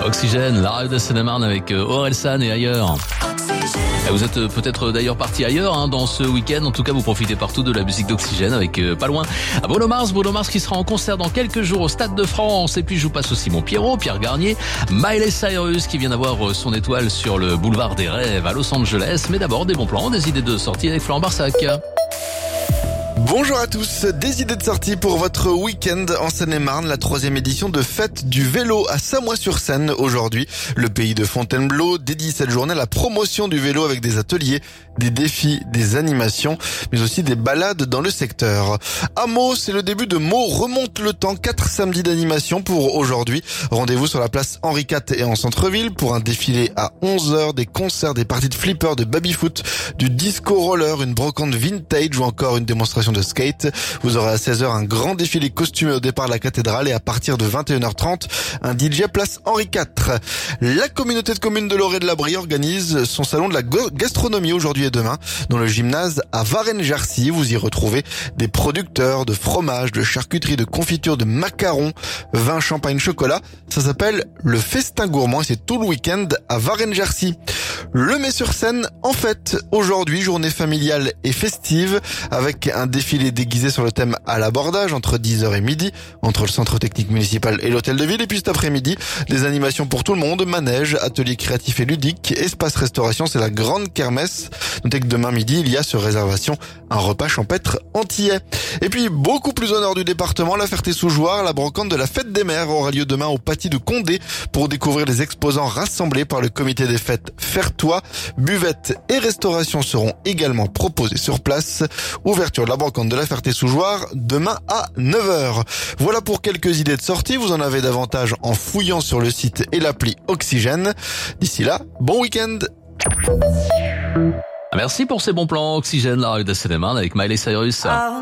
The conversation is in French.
Oxygène, la radio de Seine-et-Marne avec Orelsan et ailleurs. Et vous êtes peut-être d'ailleurs parti ailleurs dans ce week-end. En tout cas, vous profitez partout de la musique d'Oxygène avec pas loin Bruno Mars qui sera en concert dans quelques jours au Stade de France. Et puis je vous passe aussi mon Pierre Garnier, Miley Cyrus qui vient d'avoir son étoile sur le boulevard des rêves à Los Angeles. Mais d'abord des bons plans, des idées de sortie avec Florent Barsac. Bonjour à tous, des idées de sortie pour votre week-end en Seine-et-Marne, la 3e édition de Fête du vélo à Samois-sur-Seine aujourd'hui. Le pays de Fontainebleau dédie cette journée à la promotion du vélo avec des ateliers, des défis, des animations, mais aussi des balades dans le secteur. À Meaux, c'est le début de Meaux remonte le temps, 4 samedis d'animation pour aujourd'hui. Rendez-vous sur la place Henri IV et en centre-ville pour un défilé à 11h, des concerts, des parties de flipper, de baby-foot, du disco roller, une brocante vintage ou encore une démonstration de skate. Vous aurez à 16h un grand défilé costumé au départ de la cathédrale et à partir de 21h30, un DJ place Henri IV. La communauté de communes de l'Orée de la Brie organise son salon de la gastronomie aujourd'hui et demain dans le gymnase à Varennes-Jarcy. Vous y retrouvez des producteurs de fromage, de charcuterie, de confiture, de macarons, vin, champagne, chocolat. Ça s'appelle le Festin Gourmand et c'est tout le week-end à Varennes-Jarcy. Le Mets-sur-Seine en fête aujourd'hui, journée familiale et festive avec un défilé déguisé sur le thème à l'abordage entre 10h et midi entre le centre technique municipal et l'hôtel de ville. Et puis cet après-midi, des animations pour tout le monde, manège, ateliers créatifs et ludiques, espace restauration, c'est la grande kermesse. Notez que demain midi, il y a sur réservation un repas champêtre antillais. Et puis beaucoup plus au nord du département, la Ferté-sous-Jouarre, la brocante de la fête des mères aura lieu demain au Paty de Condé pour découvrir les exposants rassemblés par le comité des fêtes Fertois. Buvettes et restauration seront également proposés sur place. Ouverture de la brocante de la Ferté-sous-Jouarre demain à 9h. Voilà pour quelques idées de sortie. Vous en avez davantage en fouillant sur le site et l'appli Oxygène. D'ici là, bon week-end. Merci pour ces bons plans. Oxygène, la radio de Seine-et-Marne avec Miley Cyrus.